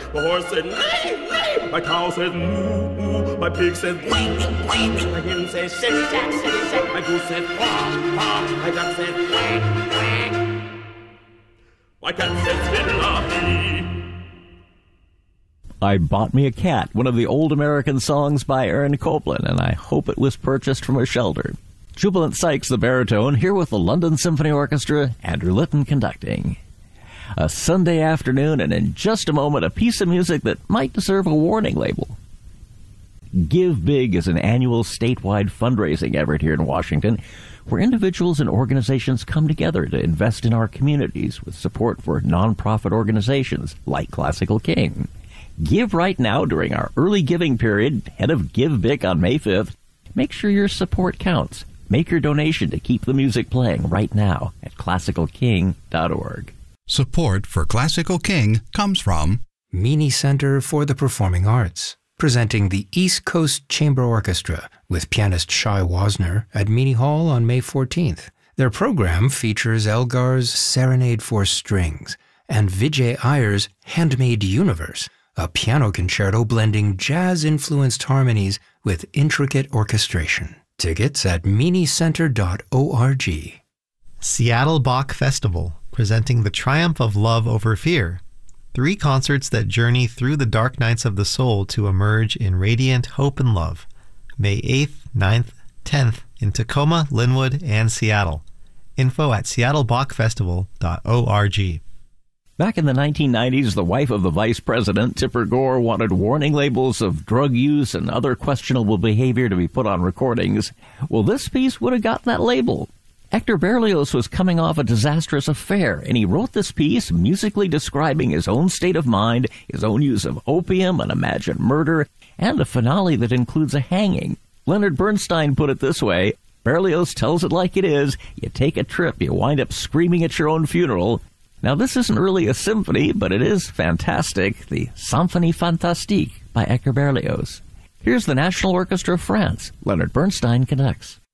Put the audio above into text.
My horse said, neigh, neigh. My cow said, moo, moo. My pig said, wink, wink. My hen said, city, shack, city, shack. My goose said, quack, quack. My duck said, quack, quack. My cat said, fiddle-a-dee. I Bought Me a Cat, one of the old American songs by Aaron Copland, and I hope it was purchased from a shelter. Jubilant Sykes, the baritone, here with the London Symphony Orchestra, Andrew Litton conducting. A Sunday afternoon, and in just a moment, a piece of music that might deserve a warning label. Give Big is an annual statewide fundraising effort here in Washington, where individuals and organizations come together to invest in our communities with support for nonprofit organizations like Classical King. Give right now during our early giving period, ahead of Give Big on May 5th. Make sure your support counts. Make your donation to keep the music playing right now at classicalking.org. Support for Classical King comes from Meany Center for the Performing Arts, presenting the East Coast Chamber Orchestra with pianist Shai Wasner at Meany Hall on May 14th. Their program features Elgar's Serenade for Strings and Vijay Iyer's Handmade Universe, a piano concerto blending jazz-influenced harmonies with intricate orchestration. Tickets at meanycenter.org. Seattle Bach Festival, presenting The Triumph of Love Over Fear. 3 concerts that journey through the dark nights of the soul to emerge in radiant hope and love. May 8th, 9th, 10th in Tacoma, Linwood, and Seattle. Info at seattlebachfestival.org. Back in the 1990s, the wife of the vice president, Tipper Gore, wanted warning labels of drug use and other questionable behavior to be put on recordings. Well, this piece would have gotten that label. Hector Berlioz was coming off a disastrous affair, and he wrote this piece musically describing his own state of mind, his own use of opium and imagined murder, and a finale that includes a hanging. Leonard Bernstein put it this way: Berlioz tells it like it is. You take a trip, you wind up screaming at your own funeral. Now, this isn't really a symphony, but it is fantastic. The Symphonie Fantastique by Hector Berlioz. Here's the National Orchestra of France. Leonard Bernstein conducts.